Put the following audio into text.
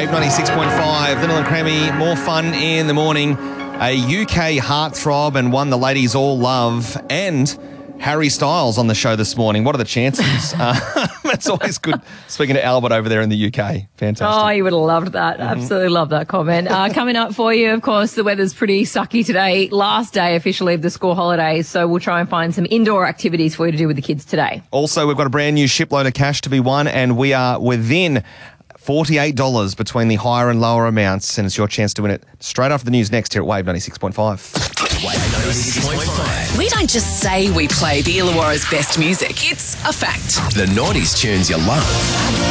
Wave 96.5. Little and Crammy, more fun in the morning. A UK heartthrob and one the ladies all love. And Harry Styles on the show this morning. What are the chances? It's always good speaking to Albert over there in the UK. Fantastic. Oh, you would have loved that. Absolutely loved that comment. Coming up for you, of course, the weather's pretty sucky today. Last day officially of the school holidays, so we'll try and find some indoor activities for you to do with the kids today. Also, we've got a brand new shipload of cash to be won, and we are within $48 between the higher and lower amounts, and it's your chance to win it straight after the news next here at Wave 96.5. Wave 96.5. We don't just say we play the Illawarra's best music. It's a fact. The 90s tunes you love.